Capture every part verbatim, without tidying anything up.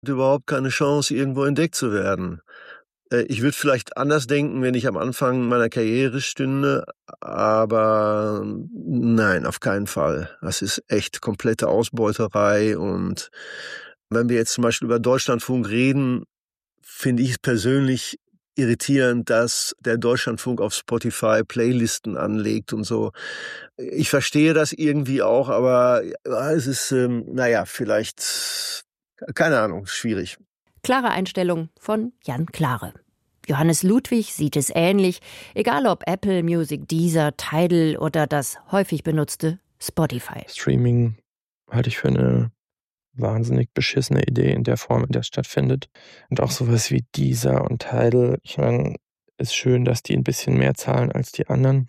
überhaupt keine Chance, irgendwo entdeckt zu werden. Äh, ich würde vielleicht anders denken, wenn ich am Anfang meiner Karriere stünde, aber nein, auf keinen Fall. Das ist echt komplette Ausbeuterei und wenn wir jetzt zum Beispiel über Deutschlandfunk reden, finde ich es persönlich irritierend, dass der Deutschlandfunk auf Spotify Playlisten anlegt und so. Ich verstehe das irgendwie auch, aber ja, es ist, ähm, naja, vielleicht, keine Ahnung, schwierig. Klare Einstellung von Jan Klare. Johannes Ludwig sieht es ähnlich, egal ob Apple Music, Deezer, Tidal oder das häufig benutzte Spotify. Streaming halte ich für eine wahnsinnig beschissene Idee in der Form, in der es stattfindet. Und auch sowas wie Deezer und Tidal. Ich meine, ist schön, dass die ein bisschen mehr zahlen als die anderen.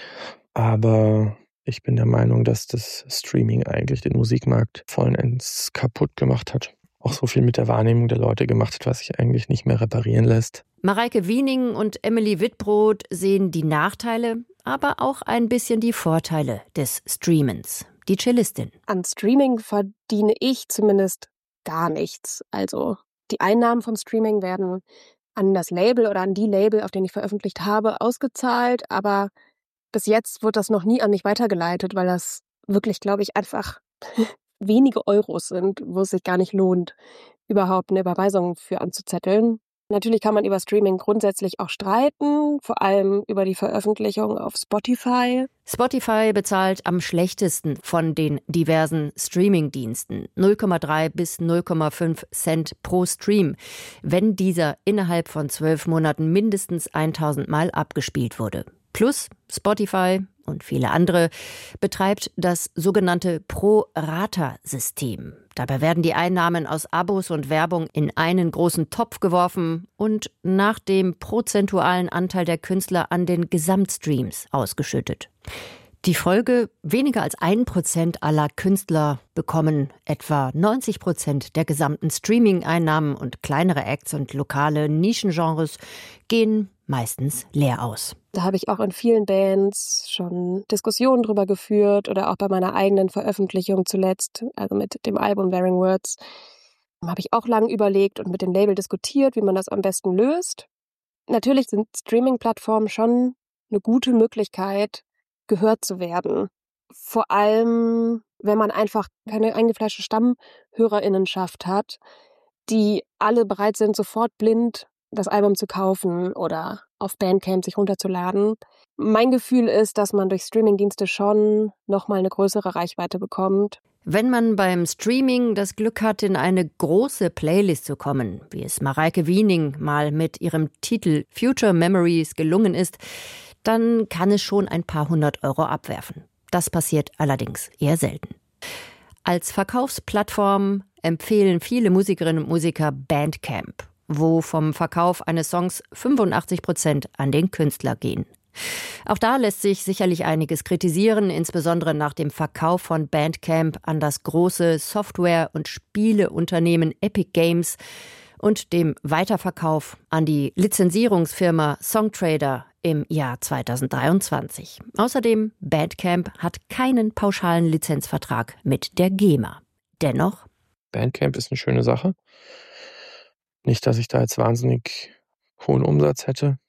Aber ich bin der Meinung, dass das Streaming eigentlich den Musikmarkt vollends kaputt gemacht hat. Auch so viel mit der Wahrnehmung der Leute gemacht hat, was sich eigentlich nicht mehr reparieren lässt. Mareike Wiening und Emily Wittbrod sehen die Nachteile, aber auch ein bisschen die Vorteile des Streamens. Die Cellistin. An Streaming verdiene ich zumindest gar nichts. Also die Einnahmen vom Streaming werden an das Label oder an die Label, auf denen ich veröffentlicht habe, ausgezahlt. Aber bis jetzt wird das noch nie an mich weitergeleitet, weil das wirklich, glaube ich, einfach wenige Euros sind, wo es sich gar nicht lohnt, überhaupt eine Überweisung für anzuzetteln. Natürlich kann man über Streaming grundsätzlich auch streiten, vor allem über die Veröffentlichung auf Spotify. Spotify bezahlt am schlechtesten von den diversen Streaming-Diensten. null Komma drei bis null Komma fünf Cent pro Stream, wenn dieser innerhalb von zwölf Monaten mindestens tausend Mal abgespielt wurde. Plus Spotify und viele andere betreibt das sogenannte Pro-Rata-System. Dabei werden die Einnahmen aus Abos und Werbung in einen großen Topf geworfen und nach dem prozentualen Anteil der Künstler an den Gesamtstreams ausgeschüttet. Die Folge: weniger als ein Prozent aller Künstler bekommen etwa neunzig Prozent der gesamten Streaming-Einnahmen und kleinere Acts und lokale Nischengenres gehen meistens leer aus. Da habe ich auch in vielen Bands schon Diskussionen drüber geführt oder auch bei meiner eigenen Veröffentlichung zuletzt, also mit dem Album Wearing Words, habe ich auch lange überlegt und mit dem Label diskutiert, wie man das am besten löst. Natürlich sind Streaming-Plattformen schon eine gute Möglichkeit, gehört zu werden. Vor allem, wenn man einfach keine eingefleischte StammhörerInnenschaft hat, die alle bereit sind, sofort blind das Album zu kaufen oder auf Bandcamp sich runterzuladen. Mein Gefühl ist, dass man durch Streamingdienste schon nochmal eine größere Reichweite bekommt. Wenn man beim Streaming das Glück hat, in eine große Playlist zu kommen, wie es Mareike Wiening mal mit ihrem Titel Future Memories gelungen ist, dann kann es schon ein paar hundert Euro abwerfen. Das passiert allerdings eher selten. Als Verkaufsplattform empfehlen viele Musikerinnen und Musiker Bandcamp, wo vom Verkauf eines Songs fünfundachtzig Prozent an den Künstler gehen. Auch da lässt sich sicherlich einiges kritisieren, insbesondere nach dem Verkauf von Bandcamp an das große Software- und Spieleunternehmen Epic Games und dem Weiterverkauf an die Lizenzierungsfirma Songtrader im Jahr zweitausenddreiundzwanzig. Außerdem, Bandcamp hat keinen pauschalen Lizenzvertrag mit der GEMA. Dennoch: Bandcamp ist eine schöne Sache. Nicht, dass ich da jetzt wahnsinnig hohen Umsatz hätte.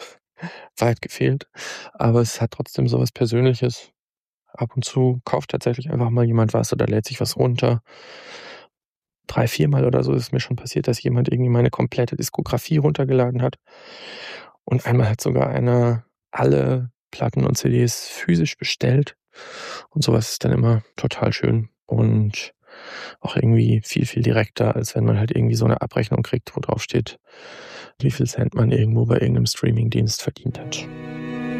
Weit gefehlt. Aber es hat trotzdem so was Persönliches. Ab und zu kauft tatsächlich einfach mal jemand was oder lädt sich was runter. Drei, viermal oder so ist es mir schon passiert, dass jemand irgendwie meine komplette Diskografie runtergeladen hat. Und einmal hat sogar einer alle Platten und C Ds physisch bestellt. Und sowas ist dann immer total schön. Und auch irgendwie viel, viel direkter, als wenn man halt irgendwie so eine Abrechnung kriegt, wo drauf steht, wie viel Cent man irgendwo bei irgendeinem Streamingdienst verdient hat.